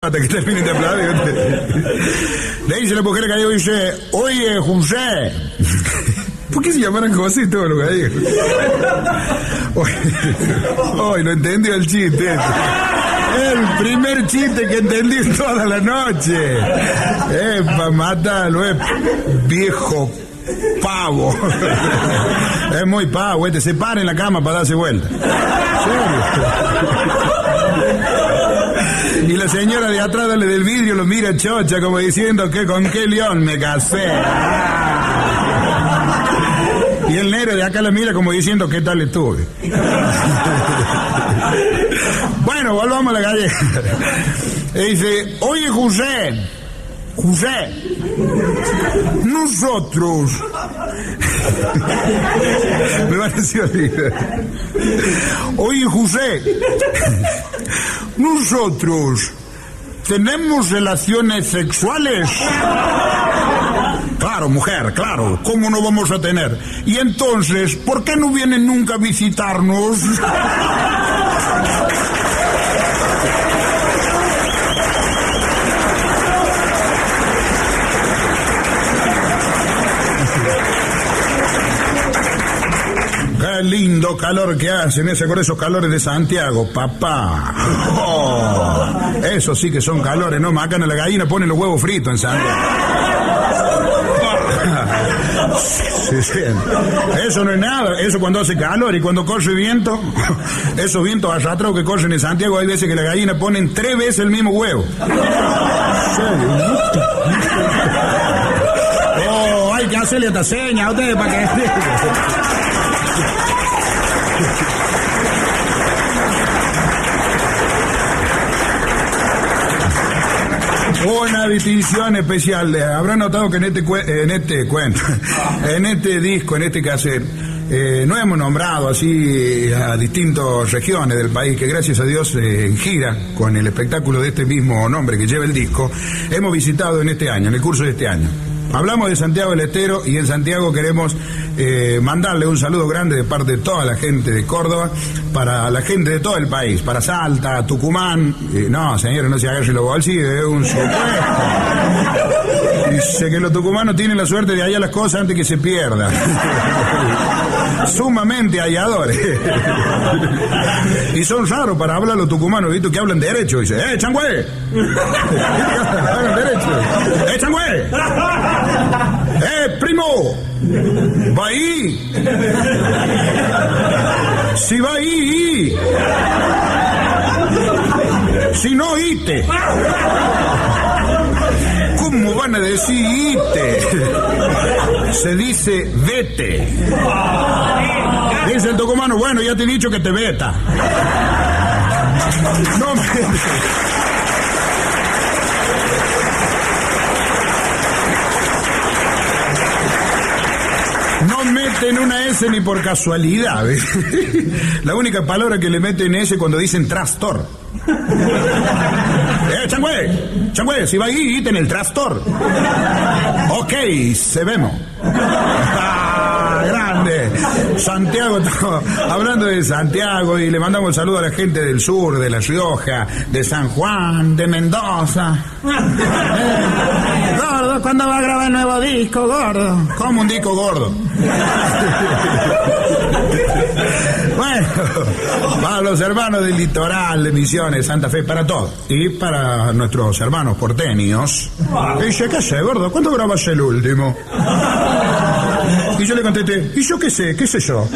hasta que terminen de aplaudir. Le dice la mujer gallega, dice, oye, José. ¿Por qué se llamaron José todos los gallegos? Hoy no entendió el chiste. El primer chiste que entendí toda la noche. Para matarlo, viejo pavo. Es muy pavo, se para en la cama para darse vuelta. ¿Serio? Y la señora de atrás del vidrio lo mira chocha como diciendo que con qué león me casé. Y el negro de acá la mira como diciendo qué tal estuve. Bueno, volvamos a la gallega. Y dice, oye José, nosotros me van a decir así. Oye José, nosotros tenemos relaciones sexuales. Claro, mujer, claro, ¿cómo no vamos a tener? Y entonces, ¿por qué no vienen nunca a visitarnos? Qué lindo calor que hacen con esos calores de Santiago, papá. Oh, eso sí que son calores, ¿no? Macan a la gallina, ponen los huevos fritos en Santiago. Sí. Eso no es nada, eso cuando hace calor y cuando corre viento, esos vientos arrastrados que corren en Santiago, hay veces que la gallina ponen 3 veces el mismo huevo. Oh, hay que hacerle esta seña a ustedes para que... Una distinción especial. Habrán notado que en este disco, en este cassette, no hemos nombrado así a distintas regiones del país que gracias a Dios en gira con el espectáculo de este mismo nombre que lleva el disco, hemos visitado en este año, en el curso de este año. Hablamos de Santiago del Estero y en Santiago queremos mandarle un saludo grande de parte de toda la gente de Córdoba, para la gente de todo el país, para Salta, Tucumán. No, señores, no se agarren los bolsillos, es un supuesto. Dice que los tucumanos tienen la suerte de hallar las cosas antes que se pierdan. Sumamente halladores. Y son raros para hablar los tucumanos, ¿viste? Que hablan derecho. Dice, changüe. Hablan derecho. Changüe. Primo. Va ahí. Si va ahí. Si no, ite. ¿Cómo van a decir ite? Se dice vete. Dice el tucumano, bueno, ya te he dicho que te veta. No me... No meten una S ni por casualidad, ¿ves? La única palabra que le meten S cuando dicen trastor. Changüe, si va ahí, íten el trastor. Ok, se vemos. Grande. Santiago, hablando de Santiago, y le mandamos el saludo a la gente del sur, de La Rioja, de San Juan, de Mendoza. Gordo, ¿cuándo va a grabar el nuevo disco, gordo? ¿Cómo un disco gordo? Bueno, para los hermanos del litoral, de Misiones, Santa Fe, para todos. Y para nuestros hermanos porteños. Dice, ¿qué sé, gordo? ¿Cuándo grabas el último? Y yo le contesté, ¿y yo qué sé? ¿Qué sé yo?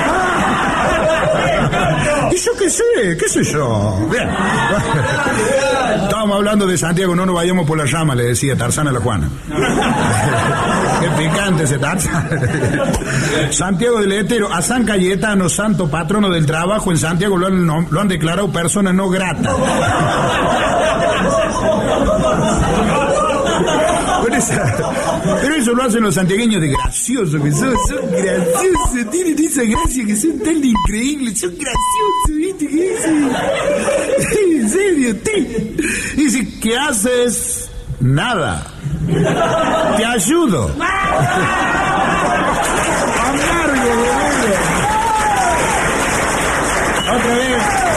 ¿Y yo qué sé? ¿Qué sé yo? Bien. Estábamos hablando de Santiago, no nos vayamos por la rama, le decía Tarzán a la Juana. Qué picante ese Tarzán. Santiago del Estero, a San Cayetano, santo patrono del trabajo, en Santiago lo han declarado persona no grata. Pero eso lo hacen los santiagueños de graciosos, que son graciosos, tienen esa gracia que son tan increíbles, son graciosos, ¿viste? ¿Qué dicen? En serio, dice, ¿qué haces? Nada. Te ayudo. Amargo, boludo. Otra vez.